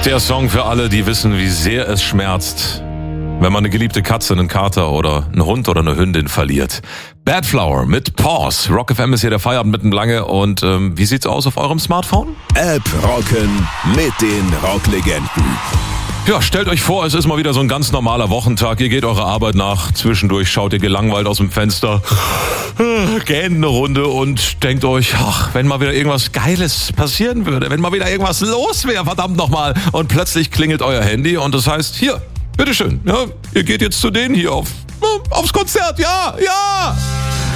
Der Song für alle, die wissen, wie sehr es schmerzt, wenn man eine geliebte Katze, einen Kater oder einen Hund oder eine Hündin verliert. Bad Flower mit Pause. Rock FM ist hier der Feierabend mitten lange. Und wie sieht's aus auf eurem Smartphone? App rocken mit den Rocklegenden. Ja, stellt euch vor, es ist mal wieder so ein ganz normaler Wochentag. Ihr geht eurer Arbeit nach, zwischendurch schaut ihr gelangweilt aus dem Fenster, gähnt eine Runde und denkt euch, ach, wenn mal wieder irgendwas Geiles passieren würde, wenn mal wieder irgendwas los wäre, verdammt nochmal. Und plötzlich klingelt euer Handy und das heißt, hier, bitteschön, ja, ihr geht jetzt zu denen hier aufs Konzert, ja.